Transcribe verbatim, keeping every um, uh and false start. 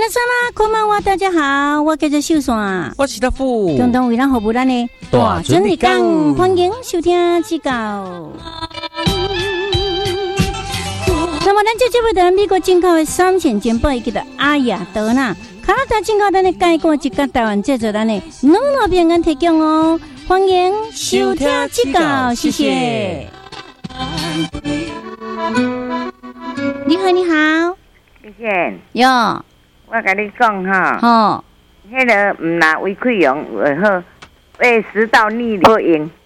萨拉，こんばんは，大家好，我叫做秀山， 我是大富， 共同为咱服务咱的大准日讲，欢迎收听指教。那么，咱这节目在美国进口的三千金宝，叫做阿雅德纳，加拿大进口咱的介果一个台湾制作咱的两路平安提供哦，欢迎收听指教，谢谢。你好，你好， 谢谢。 哟， 我跟你讲哈， 哦， 迄个唔拿胃溃疡，好胃食道逆流好用。